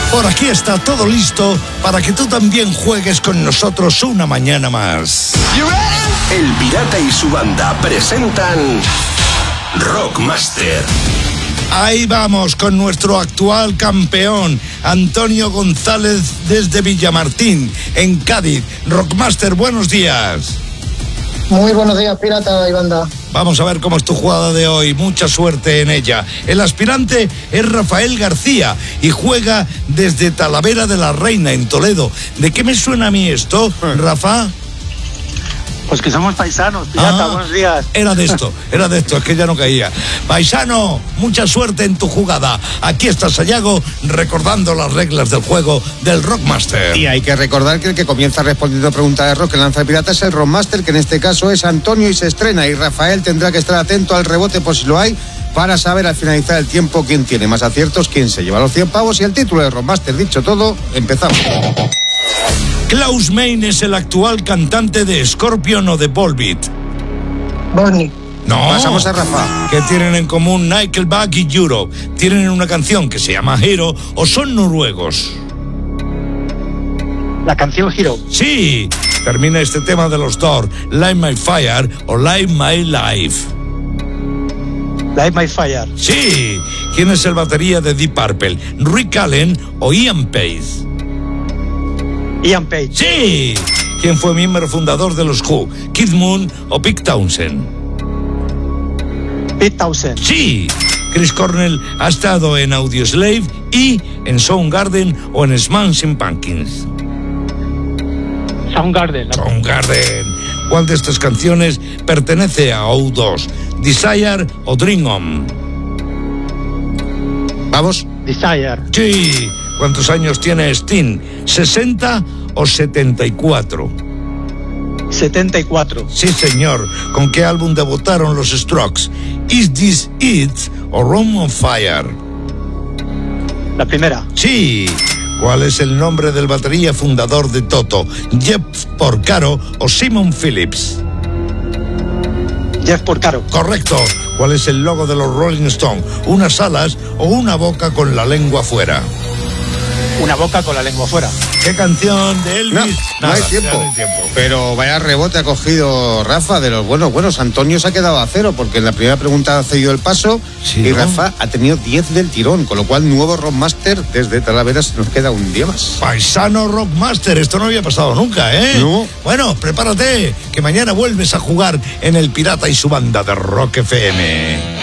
Por aquí está todo listo para que tú también juegues con nosotros una mañana más. El Pirata y su banda presentan Rockmaster. Ahí vamos con nuestro actual campeón, Antonio González desde Villamartín, en Cádiz. Rockmaster, buenos días. Muy buenos días, Pirata y banda. Vamos a ver cómo es tu jugada de hoy, mucha suerte en ella. El aspirante es Rafael García y juega desde Talavera de la Reina, en Toledo. ¿De qué me suena a mí esto, Rafa? Pues que somos paisanos, Pirata, buenos días. Era de esto, es que ya no caía. Paisano, mucha suerte en tu jugada. Aquí está Sayago recordando las reglas del juego del Rockmaster. Y hay que recordar que el que comienza respondiendo preguntas de rock que lanza el Pirata es el Rockmaster, que en este caso es Antonio y se estrena. Y Rafael tendrá que estar atento al rebote por si lo hay, para saber al finalizar el tiempo quién tiene más aciertos, quién se lleva los 100 pavos y el título de Rockmaster. Dicho todo, empezamos. Klaus Meine es el actual cantante de Scorpion o de Volbeat. Bonnie. No. Pasamos a Rafa. ¿Qué tienen en común Nickelback y Europe? ¿Tienen una canción que se llama Hero o son noruegos? La canción Hero. Sí. Termina este tema de los Doors, Light My Fire o Light My Life. Light My Fire. Sí. ¿Quién es el batería de Deep Purple? ¿Rick Allen o Ian Pace? Ian Page. ¡Sí! ¿Quién fue miembro fundador de los Who? ¿Keith Moon o Pete Townshend? Pete Townshend. ¡Sí! Chris Cornell ha estado en Audioslave y en Soundgarden o en Smashing Pumpkins. Soundgarden. Soundgarden. ¿Cuál de estas canciones pertenece a O2? ¿Desire o Dream On? Vamos. Desire. Sí. ¿Cuántos años tiene Sting? ¿60 o 74? 74. Sí, señor. ¿Con qué álbum debutaron los Strokes? ¿Is This It o Room on Fire? La primera. Sí. ¿Cuál es el nombre del batería fundador de Toto? ¿Jeff Porcaro o Simon Phillips? Jeff Porcaro. Correcto. ¿Cuál es el logo de los Rolling Stones? ¿Unas alas o una boca con la lengua fuera? Una boca con la lengua fuera. ¿Qué canción de Elvis? No hay tiempo. Pero vaya rebote ha cogido Rafa de los buenos. Antonio se ha quedado a cero porque en la primera pregunta ha cedido el paso, sí, y ¿no? Rafa ha tenido 10 del tirón, con lo cual nuevo Rockmaster desde Talavera. Se nos queda un día más. Paisano Rockmaster, esto no había pasado nunca, ¿eh? No. Bueno, prepárate, que mañana vuelves a jugar en el Pirata y su banda de Rock FM.